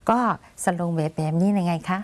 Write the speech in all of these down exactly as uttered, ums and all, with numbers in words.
ก็สโลงแบบแบบนี้ยังไงคะ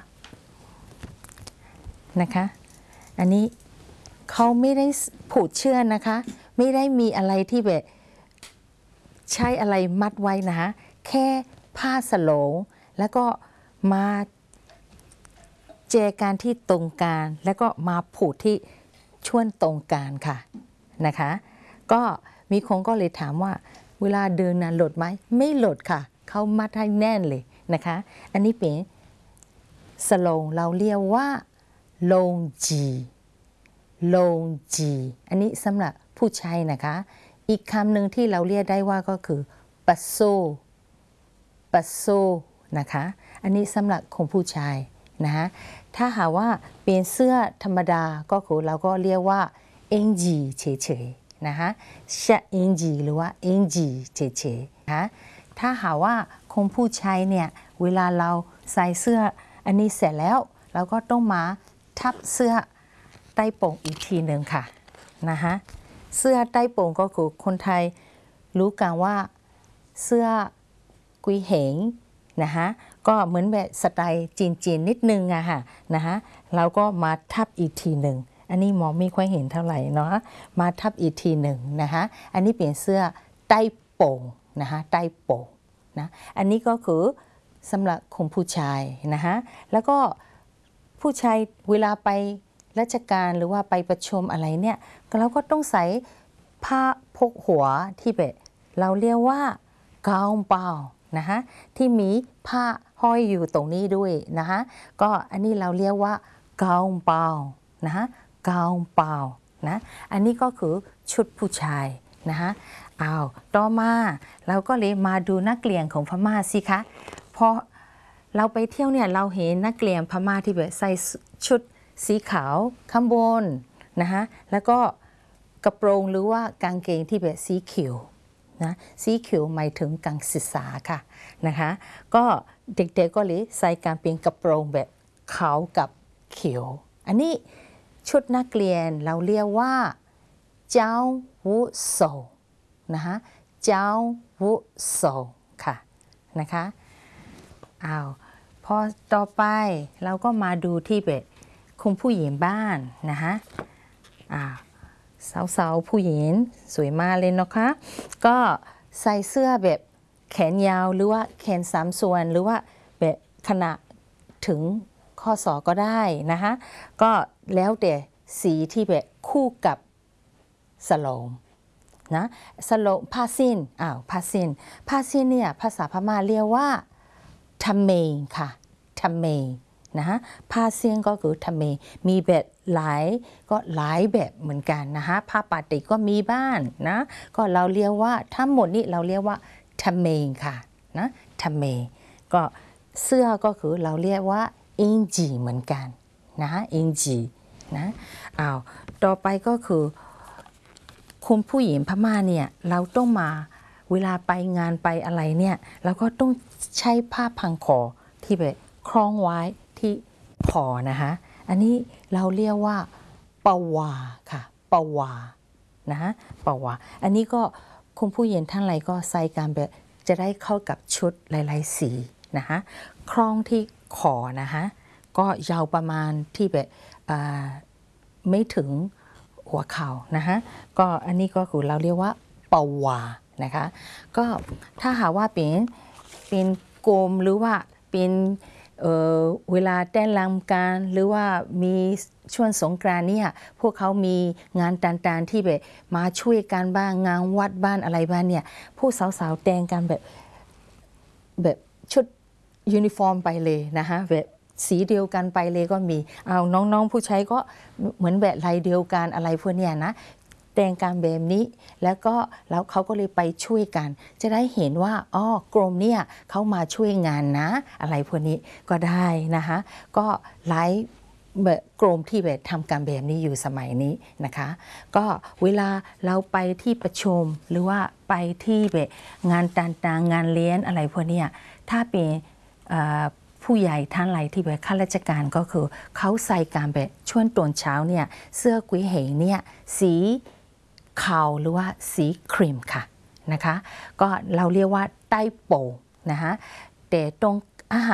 นะคะอันนี้เขาไม่ได้ผูกเชือกนะคะไม่ได้มีอะไรที่แบบใช้อะไรมัดไว้นะแค่ผ้าสโลงแล้วก็มาเจอกันที่ตรงกลางแล้วก็มาผูกที่ช่วงตรงกลางค่ะนะคะก็มีคนก็เลยถามว่าเวลาเดินนะหลดไหมไม่หลดค่ะเขามัดให้แน่นเลยนะคะอันนี้เป็นสโลงเราเรียกว่าลงจีลงจีอันนี้สำหรับผู้ชายนะคะอีกคำหนึ่งที่เราเรียกได้ว่าก็คือปัสโซปัสโซนะคะอันนี้สำหรับของผู้ชายนะคะถ้าหากว่าเป็นเสื้อธรรมดาก็คือเราก็เรียกว่าเอ็งจีเฉยๆนะคะชะเอ็งจีหรือว่าเอ็งจีเฉยๆนะคะถ้าหากว่าของผู้ชายเนี่ยเวลาเราใส่เสื้ออันนี้เสร็จแล้วเราก็ต้องมาทับเสื้อใต้โป่งอีกทีหนึ่งค่ะนะคะเสื้อใต้โป่งก็คือคนไทยรู้กันว่าเสื้อกุยเหงนะคะก็เหมือนแบบสไตล์จีนๆนิดนึงอะค่ะนะคะเราก็มาทับอีกทีหนึ่งอันนี้มองไม่ค่อยเห็นเท่าไหร่เนาะมาทับอีกทีหนึ่งนะคะอันนี้เปลี่ยนเสื้อใต้โป่งนะคะใต้โป่งนะอันนี้ก็คือสำหรับคนผู้ชายนะคะแล้วก็ผู้ชายเวลาไปราชการหรือว่าไปประชุมอะไรเนี่ยเราก็ต้องใส่ผ้าพกหัวที่แบบเราเรียกว่ากาวเปานะคะที่มีผ้าห้อยอยู่ตรงนี้ด้วยนะคะก็อันนี้เราเรียกว่ากาวเปานะคะกาวเปานะอันนี้ก็คือชุดผู้ชายนะคะเอาต่อมาเราก็เลยมาดูนักเรียนของพม่าสิคะพอเราไปเที่ยวเนี่ยเราเห็นนักเรียนพม่าที่แบบใส่ชุดสีขาวข้างบนนะคะแล้วก็กระโปรงหรือว่ากางเกงที่แบบสีเขียวนะสีเขียวหมายถึงการศึกษาค่ะนะคะก็เด็กๆก็เลยใส่การเป็นกระโปรงแบบขาวกับเขียวอันนี้ชุดนักเรียนเราเรียกว่าเจ้าวุโสนะคะเจ้าวุโสค่ะนะคะอ้าวพอต่อไปเราก็มาดูที่แบบคุณผู้หญิงบ้านนะคะอ้าวสาวๆผู้หญิงสวยมากเลยนะคะก็ใส่เสื้อแบบแขนยาวหรือว่าแขนสามส่วนหรือว่าแบบขนาดถึงข้อศอกก็ได้นะคะก็แล้วแต่สีที่แบบคู่กับสโลงนะสโลงผ้าสิ้นอ้าวผ้าสิ้นผ้าสิ้นเนี่ยภาษาพม่าเรียกว่าทำเมงค่ะทำเมงนะคะผ้าสิ้นก็คือทำเมงมีแบบหลายก็หลายแบบเหมือนกันนะคะผ้าปาติกก็มีบ้านนะก็เราเรียกว่าทั้งหมดนี้เราเรียกว่าทำเมงค่ะนะทำเมงก็เสื้อก็คือเราเรียกว่าอิงจีเหมือนกันนะอิงจีนะอ้าวต่อไปก็คือคุณผู้หญิงพม่าเนี่ยเราต้องมาเวลาไปงานไปอะไรเนี่ยเราก็ต้องใช้ผ้าพันคอที่แบบคล้องไว้ที่คอนะคะอันนี้เราเรียกว่าปวาค่ะปวานะฮะปวาอันนี้ก็คุณผู้หญิงท่านไรก็ใส่กันแบบจะได้เข้ากับชุดหลายๆสีนะคะคล้องที่คอนะคะก็ยาวประมาณที่แบบไม่ถึงหัวเข่านะคะก็อันนี้ก็คือเราเรียกว่าปวานะคะก็ถ้าหากว่าเป็นเป็นโกมหรือว่าเป็นเอ่อเวลาเต้นรำกันหรือว่ามีช่วงสงกรานต์เนี่ยพวกเขามีงานต่างๆที่แบบมาช่วยกันบ้างงานวัดบ้านอะไรบ้างเนี่ยผู้สาวๆแต่งกันแบบแบบชุดยูนิฟอร์มไปเลยนะคะแบบสีเดียวกันไปเลยก็มีเอาน้องๆผู้ชายก็เหมือนแบบลายเดียวกันอะไรพวกเนี้ยนะแต่งการแบบนี้แล้วก็แล้วเขาก็เลยไปช่วยกันจะได้เห็นว่าอ๋อกรมเนี่ยเขามาช่วยงานนะอะไรพวกนี้ก็ได้นะคะก็หลายแบบกรมที่แบบทำการแบบนี้อยู่สมัยนี้นะคะก็เวลาเราไปที่ประชุมหรือว่าไปที่แบบงานต่างๆงานเลี้ยงอะไรพวกนี้ถ้าเป็นผู้ใหญ่ท่านไรที่แบบข้าราชการก็คือเขาใส่การแบบช่วงตอนเช้าเนี่ยเสื้อกุยเหงเนี่ยสีขาวหรือว่าสีครีมค่ะนะคะก็เราเรียกว่าใต้โป่งนะคะแต่ตรง